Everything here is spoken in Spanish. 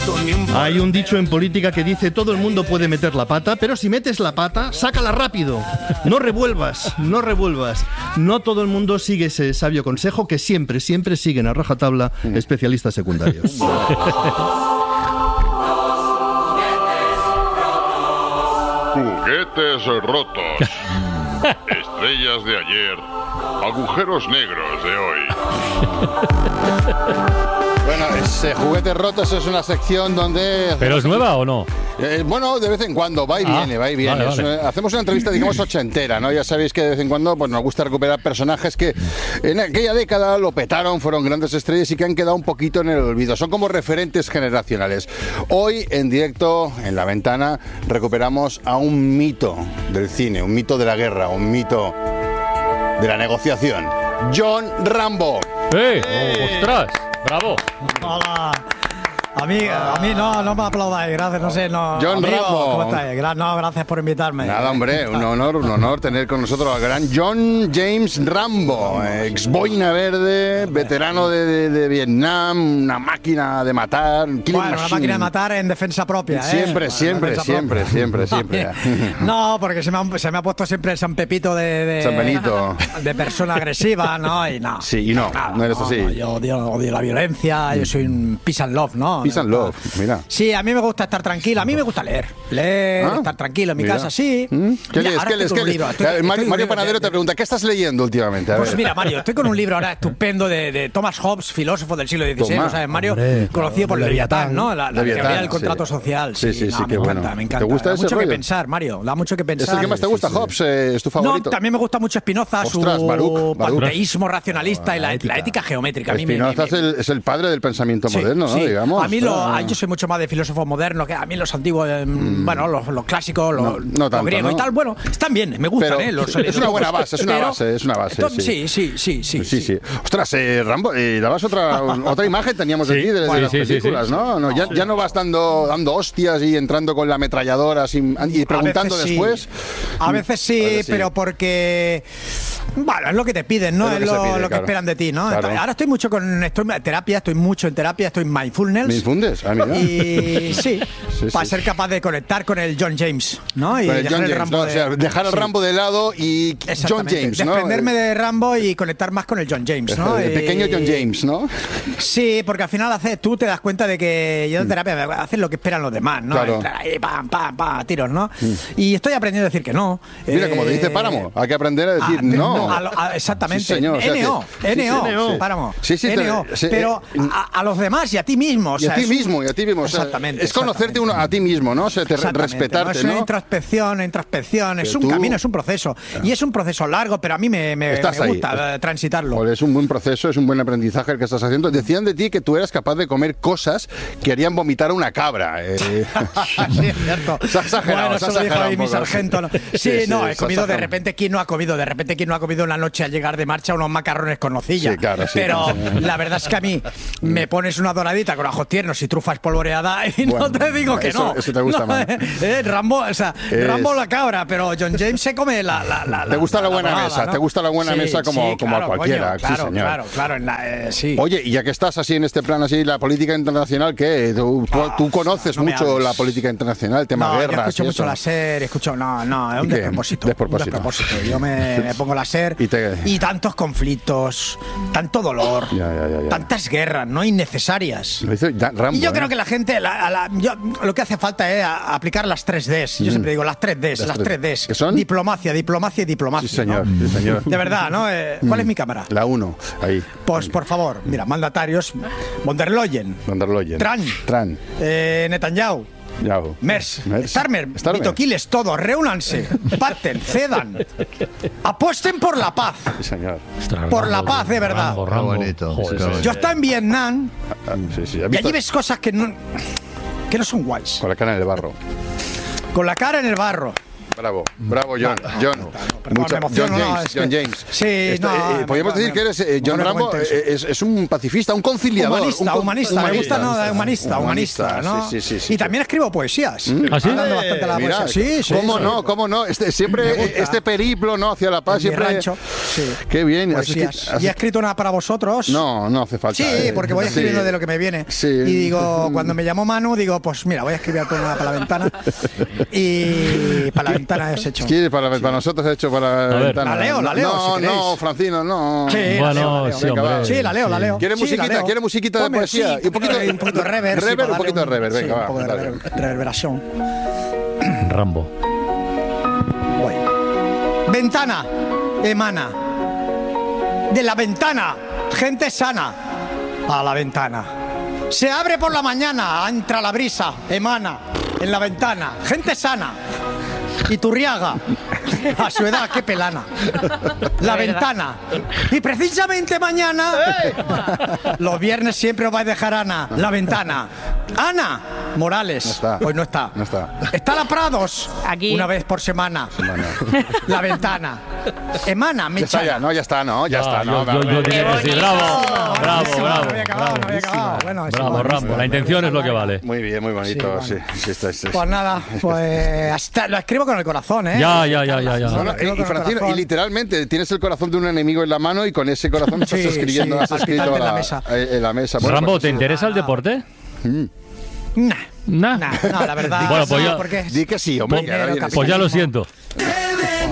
Hay un dicho en política que dice: todo el mundo puede meter la pata, pero si metes la pata, sácala rápido. No revuelvas, no revuelvas. No todo el mundo sigue ese sabio consejo que siempre siguen a rajatabla especialistas secundarios. Juguetes rotos. Estrellas de ayer. Agujeros negros de hoy. Bueno, Juguetes Rotos es una sección donde... ¿Pero es nueva o no? Bueno, de vez en cuando, va y viene. Vale. Hacemos una entrevista, digamos, ochentera, ¿no? Ya sabéis que de vez en cuando pues, nos gusta recuperar personajes que en aquella década lo petaron, fueron grandes estrellas y que han quedado un poquito en el olvido. Son como referentes generacionales. Hoy, en directo, en La Ventana, recuperamos a un mito del cine, un mito de la guerra, un mito de la negociación. John Rambo. ¡Ostras! ¡Bravo! Hola. A mí no me aplaudáis, gracias, no sé, no. John amigo, Rambo. ¿cómo estáis? No, gracias por invitarme. Nada, hombre, un honor tener con nosotros al gran John James Rambo, ex boina verde, veterano de Vietnam, una máquina de matar. Bueno, una máquina de matar en defensa propia, Siempre. No, porque se me ha puesto siempre el San Pepito San Benito. De persona agresiva, ¿no? Y no. Sí, y no eres así. No, yo odio la violencia, yo soy un peace and love, ¿no? Peace and love, mira. Sí, a mí me gusta estar tranquilo, a mí me gusta leer, estar tranquilo en mi casa, sí. ¿Qué lees? Mario Panadero te pregunta, ¿qué estás leyendo últimamente? Pues mira, Mario, estoy con un libro ahora estupendo de Thomas Hobbes, filósofo del siglo XVI, ¿no sabes, Mario? Conocido por Leviatán, ¿no? La teoría del contrato social. Sí, me encanta. ¿Te gusta da ese mucho rollo? que pensar, Mario, da mucho que pensar. ¿Es el que más te gusta, Hobbes? ¿Es tu favorito? No, también me gusta mucho Spinoza, Ostras, su Baruch. panteísmo racionalista y la ética geométrica. Spinoza es el padre del pensamiento moderno, ¿no? Digamos. A mí yo soy mucho más de filósofos modernos, que a mí los antiguos, bueno, los clásicos, los griegos y tal, bueno, están bien, me gustan, es una buena base, es una base. Sí. Ostras, Rambo, dabas otra imagen teníamos aquí de las películas, ¿no? Ya no vas dando hostias y entrando con la ametralladora y preguntando después. A veces sí, pero porque... Bueno, es lo que te piden, ¿no? Es lo que esperan de ti, ¿no? Claro. Ahora estoy mucho estoy mucho en terapia, estoy en mindfulness. ¿Mindfulness? Ah, mira. Y sí, para ser capaz de conectar con el John James, ¿no? Y dejar el Rambo dejar el Rambo de lado y John James, ¿no? Desprenderme de Rambo y conectar más con el John James, ¿no? El pequeño John James, ¿no? Sí, porque al final tú te das cuenta de que yo en terapia haces lo que esperan los demás, ¿no? Claro. Entrar ahí, pam, tiros, ¿no? Y estoy aprendiendo a decir que no. Mira, como te dice Páramo, hay que aprender a decir no. Exactamente. Sí, señor, NO, Páramo. Sí, NO. Pero a los demás y a ti mismo. Y a ti mismo. Exactamente. Es conocerte a ti mismo, ¿no? Respetarte, ¿no? Es una introspección, es un camino, es un proceso. Y es un proceso largo, pero a mí me gusta transitarlo. Pues es un buen proceso, es un buen aprendizaje el que estás haciendo. Decían de ti que tú eras capaz de comer cosas que harían vomitar a una cabra. Sí, es cierto. Se ha exagerado. Bueno, eso lo dijo ahí mi sargento, ¿no? Sí, he comido de repente. ¿Quién no ha comido una noche al llegar de marcha unos macarrones con nocilla? Sí, claro, sí. Pero la verdad es que a mí me pones una doradita con ajos tiernos y trufa espolvoreada y no te digo que no. Eso te gusta más. Rambo, Rambo la cabra, pero John James se come la te gusta la buena mesa, ¿no? Te gusta la buena mesa como a cualquiera. Coño, sí, señor. Claro. Sí. Oye, y ya que estás así en este plan, así la política internacional, ¿qué? Tú conoces mucho la política internacional, el tema guerras. Yo escucho mucho la SER, es un despropósito. Yo me pongo la SER y tantos conflictos, tanto dolor, tantas guerras no innecesarias. Rambo, y yo creo que la gente, lo que hace falta es aplicar las 3Ds. Yo siempre digo las 3Ds, las 3Ds. ¿Qué son? Diplomacia y diplomacia. Sí, señor. De verdad, ¿no? ¿Cuál es mi cámara? La 1, ahí. Pues, por favor, mira, mandatarios: von der Leyen, Trump, Netanyahu, Merz, Starmer, Vitoquiles, todos, reúnanse, pacten, cedan, apuesten por la paz. Sí, señor. Por la paz, de verdad. Qué bonito. Yo estaba en Vietnam y allí ves ves cosas que no son guays. con la cara en el barro. Con la cara en el barro. Bravo, John. John James. Sí, podríamos decir que eres John Rambo, es un pacifista, un conciliador. Humanista. Me gusta, humanista, ¿no? Sí. Y también escribo poesías. ¿Ah, sí? Dando bastante la poesía. Sí. ¿Cómo no? Siempre este periplo, ¿no? Hacia la paz, siempre. Rancho. Sí. Qué bien. ¿Y he escrito una para vosotros? No hace falta. Sí, porque voy escribiendo de lo que me viene. Sí. Y digo, cuando me llamó Manu, digo, pues mira, voy a escribir una para la ventana. Y para la ventana has hecho. Sí, para nosotros he hecho para la ventana. La leo. No, Francino, no. Sí, bueno, sí, hombre. Sí, la leo. ¿Quieres musiquita de poesía? Sí, un poquito de reverb. Un poquito de reverb, venga, va. Un poco de reverberación. Rambo. Voy. Ventana, emana. De la ventana, gente sana. A la ventana. Se abre por la mañana, entra la brisa, emana. En la ventana, gente sana. Iturriaga, a su edad, qué pelana. La ventana. Y precisamente mañana, los viernes siempre os vais a dejar Ana. La ventana. Ana Morales. No está. Está la Prados. Aquí. Una vez por semana. La ventana. Emana, me ya está. Yo diría que sí. Bravo. No había acabado. Bueno, bravo, Rambo. La intención es lo que vale. Muy bien, muy bonito. Sí. Pues nada, hasta lo escribo con el corazón, ¿eh? Ya. Y Francino, y literalmente tienes el corazón de un enemigo en la mano y con ese corazón estás escribiendo. Has escrito en la mesa. Rambo, ¿te interesa el deporte? No, la verdad. Bueno, pues porque di que sí, hombre. Pues ya lo siento.